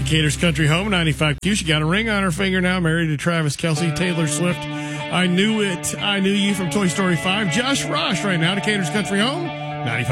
Decatur's Country Home, 95Q. She got a ring on her finger now, married to Travis Kelce, Taylor Swift. I Knew It. I Knew You from Toy Story 5. Josh Ross right now, Decatur's Country Home, 95.